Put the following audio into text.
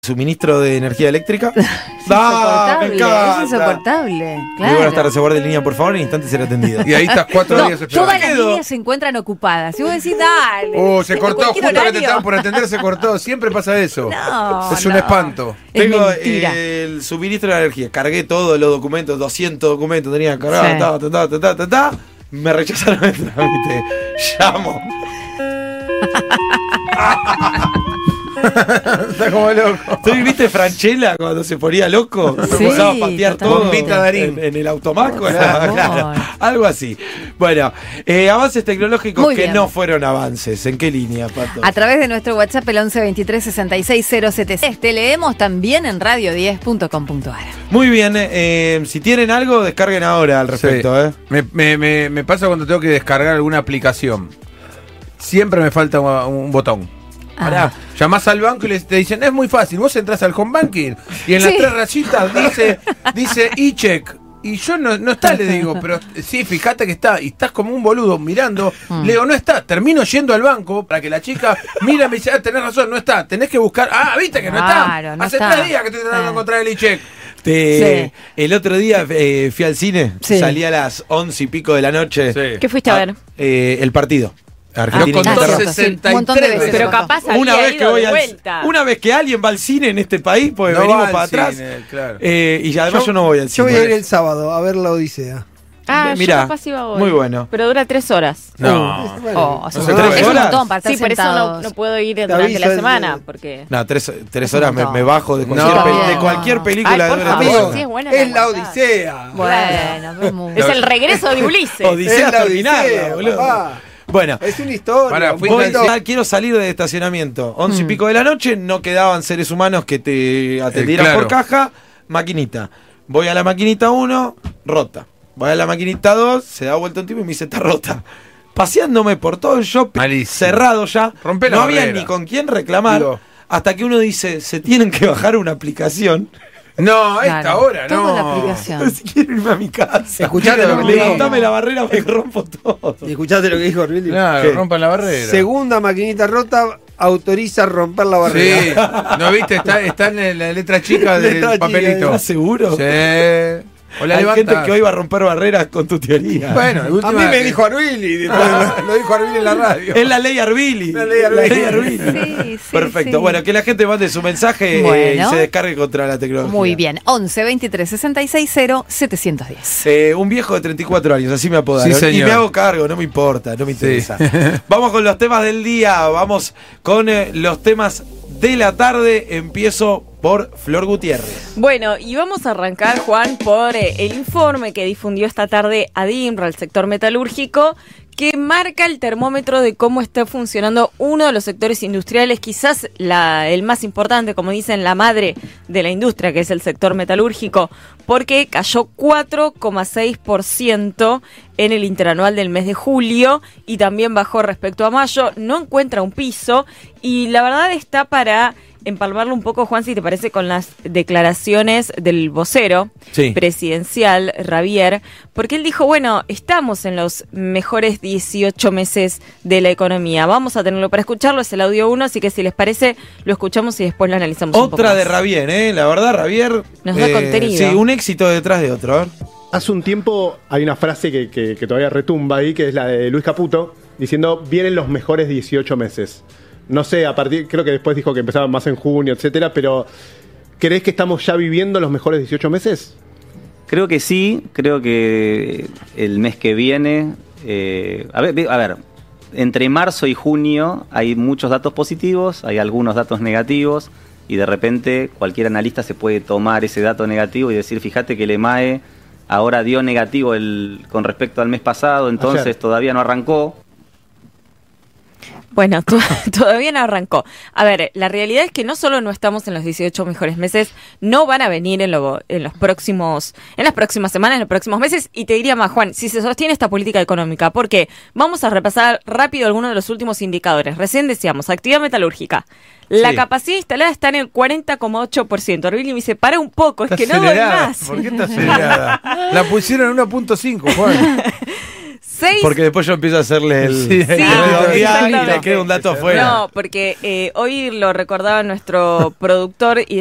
Suministro de energía eléctrica. Es insoportable, claro. Buenas tardes, se guarde en línea, por favor, en instantes será atendido. Y ahí estás 4 días esperando. Todas las líneas se encuentran ocupadas. Si vos decís, dale. Se cortó, justo que te estaban por atender, se cortó. Siempre pasa eso. No, es un espanto. Tengo mentira. el suministro de energía. Cargué todos los documentos, 200 documentos tenía que cargar. Sí. Me rechazaron el trámite. Llamo. Está como loco. ¿Tú viste Franchella cuando se ponía loco? Sí, Empezaba a patear todo Bombita Darín. en el automaco. Claro. Claro, algo así. Bueno, avances tecnológicos Muy que bien. no fueron avances. ¿En qué línea, Pato? A través de nuestro WhatsApp, el 11 23 66 076. Te leemos también en radio10.com.ar. Muy bien, si tienen algo, descarguen ahora al respecto. Sí. Me pasa cuando tengo que descargar alguna aplicación. Siempre me falta un botón. Pará, llamás al banco y te dicen, es muy fácil, vos entras al home banking y en las 3 rayitas dice e-check. Y yo no está, le digo, pero sí, fíjate que está. Y estás como un boludo mirando. Le digo, no está. Termino yendo al banco para que la chica mira y me dice, tenés razón, no está. Tenés que buscar. Viste que no Claro, está. no Hace está. 3 días que estoy tratando de encontrar el e-check. Sí. El otro día fui al cine, Sí. salí a las 11 y pico de la noche. Sí. ¿Qué fuiste a ver? El partido. Pero Argentina contó cierto, Inglaterra. sí. Un montón de 63 veces. Pero contó. capaz Una había vez que ido voy de al, vuelta. una vez que alguien va al cine en este país, pues No venimos va al para atrás. cine, claro. Y además yo no voy al Yo cine. voy a ir el sábado a ver la Odisea. Mirá, yo capaz iba hoy. muy bueno. Pero dura 3 horas. No. Oh, No es sé, un 3 montón, es un horas. montón para estar Sí, por eso sentados. no puedo ir Te durante aviso la el- semana. Porque... No, tres Es un horas me montón. bajo de cualquier, No. de cualquier película Ay, por de favor, Amigo. sí, es buena Es la verdad. Odisea. Bueno, pero muy- Es el regreso de Ulises. Odisea Es la terminada, Odisea, boludo. papá. Bueno, Es una historia. Pará, un fui poquito- quiero salir del estacionamiento. 11 y pico de la noche, no quedaban seres humanos que te atendieran claro. por caja. Maquinita. Voy a la maquinita 1, rota. Voy a la maquinita 2, se da vuelta un tipo y me dice, está rota. Paseándome por todo el shopping, Malísimo. cerrado ya. Rompé la no había barrera. ni con quién reclamar. Digo. Hasta que uno dice, se tienen que bajar una aplicación. No, a esta Claro, hora, no. toda la aplicación. Si quiero irme a mi casa. Escuchate lo que me Levantame dijo. la barrera porque rompo todo. Y escuchaste lo que dijo Orbilli. Claro, ¿Qué? rompan la barrera. Segunda maquinita rota autoriza romper la barrera. Sí, ¿no viste? Está en la letra chica del Letra chica, papelito. ¿Estás seguro? Sí. O la Hay gente levantás. que hoy va a romper barreras con tu teoría. Bueno, de A última mí me vez. dijo Orbilli. Lo dijo Arvil en la radio. Es la ley Arbili. La ley Arbili. Sí, sí, Perfecto. sí. Bueno, que la gente mande su mensaje Bueno. y se descargue contra la tecnología. Muy bien. 11 23 66 0 710. Un viejo de 34 años, así me apodaron. Sí, señor. Y me hago cargo, no me importa, no me interesa. Vamos con los temas del día, vamos con los temas de la tarde. Empiezo por Flor Gutiérrez. Bueno, y vamos a arrancar, Juan, por el informe que difundió esta tarde ADIMRA, el sector metalúrgico, que marca el termómetro de cómo está funcionando uno de los sectores industriales, quizás el más importante, como dicen, la madre de la industria, que es el sector metalúrgico, porque cayó 4,6% en el interanual del mes de julio y también bajó respecto a mayo, no encuentra un piso y la verdad está para empalmarlo un poco, Juan, si te parece, con las declaraciones del vocero presidencial, Ravier, porque él dijo, bueno, estamos en los mejores 18 meses de la economía. Vamos a tenerlo para escucharlo, es el audio 1, así que si les parece, lo escuchamos y después lo analizamos un poco Otra más. de Ravier, la verdad, Ravier. Nos da contenido. Sí, un éxito detrás de otro. A ver. Hace un tiempo hay una frase que todavía retumba ahí, que es la de Luis Caputo, diciendo, vienen los mejores 18 meses. No sé, creo que después dijo que empezaban más en junio, etcétera, pero ¿crees que estamos ya viviendo los mejores 18 meses? Creo que sí, creo que el mes que viene, a ver, entre marzo y junio hay muchos datos positivos, hay algunos datos negativos, y de repente cualquier analista se puede tomar ese dato negativo y decir, fíjate que el EMAE ahora dio negativo con respecto al mes pasado, entonces Ayer. todavía no arrancó. Bueno, todavía no arrancó. A ver, la realidad es que no solo no estamos en los 18 mejores meses, no van a venir en las próximas semanas, en los próximos meses, y te diría más, Juan, si se sostiene esta política económica, porque vamos a repasar rápido algunos de los últimos indicadores. Recién decíamos, actividad metalúrgica. La Sí. capacidad instalada está en el 40,8%. Arbili me dice, para un poco, es Está que no doy acelerada. más. ¿Por qué está acelerada? La pusieron en 1.5, Juan. 6. Porque después yo empiezo a hacerle el Sí, redondear y exactamente. le queda un dato afuera. No, porque hoy lo recordaba nuestro productor y